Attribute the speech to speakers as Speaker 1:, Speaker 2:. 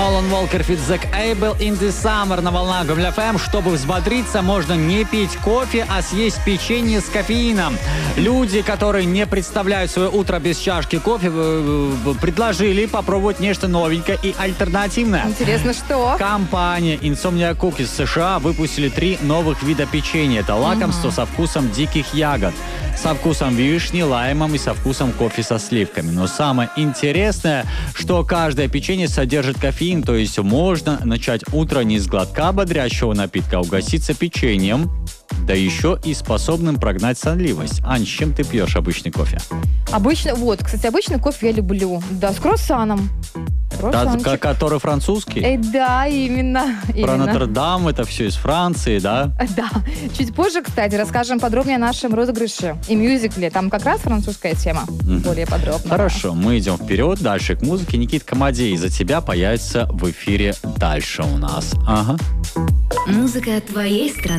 Speaker 1: Алан Волкер фит Зак Эйбл in the Summer на волнах Гомель ФМ. Чтобы взбодриться, можно не пить кофе, а съесть печенье с кофеином. Люди, которые не представляют свое утро без чашки кофе, предложили попробовать нечто новенькое и альтернативное.
Speaker 2: Интересно, что?
Speaker 1: Компания Insomnia Cookies США выпустили 3 новых вида печенья. Это лакомство со вкусом диких ягод, со вкусом вишни, лаймом и со вкусом кофе со сливками. Но самое интересное, что каждое печенье содержит кофеин, то есть можно начать утро не с глотка бодрящего напитка, а угоститься печеньем, да еще и способным прогнать сонливость. Ань, с чем ты пьешь обычный кофе?
Speaker 2: Кстати, обычный кофе я люблю. Да, с круассаном.
Speaker 1: Да, который французский?
Speaker 2: Да, именно.
Speaker 1: Про Нотр-Дам, это все из Франции, да?
Speaker 2: Да. Чуть позже, кстати, расскажем подробнее о нашем розыгрыше и мюзикле. Там как раз французская тема. Более подробно.
Speaker 1: Хорошо, мы идем вперед, дальше к музыке. Никит Комадей из-за тебя появится в эфире дальше у нас. Ага.
Speaker 3: Музыка твоей страны.